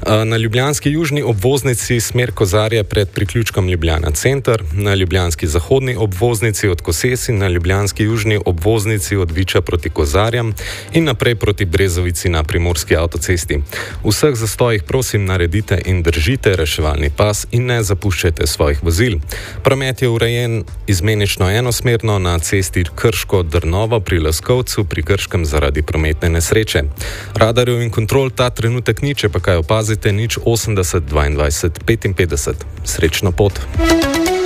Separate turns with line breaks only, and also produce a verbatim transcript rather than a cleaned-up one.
Na ljubljanski južni obvoznici smer Kozarje pred priključkom Ljubljana center, na ljubljanski zahodni obvoznici od Koses in na ljubljanski južni obvoznici od Viča proti Kozarjam in naprej proti Brezovici na Primorski avtocesti. V vseh zastojih prosim naredite in držite reševalni pas in ne zapuščajte svojih vozil. Promet je urejen izmenično enosmerno na cesti Krško-Drnovo pri Leskovcu pri Krškem zaradi prometne nesreče. Radarjev in kontrol ta trenutek ni, če pa kaj opazite, nič osemdeset dvaindvajset petinpetdeset. Srečno pot!